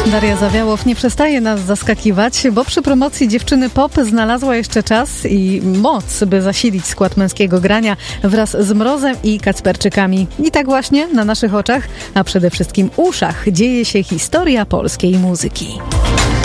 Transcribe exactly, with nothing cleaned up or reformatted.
Daria Zawiałow nie przestaje nas zaskakiwać, bo przy promocji Dziewczyny Pop znalazła jeszcze czas i moc, by zasilić skład męskiego grania wraz z Mrozem i Kacperczykami. I tak właśnie na naszych oczach, a przede wszystkim uszach, dzieje się historia polskiej muzyki.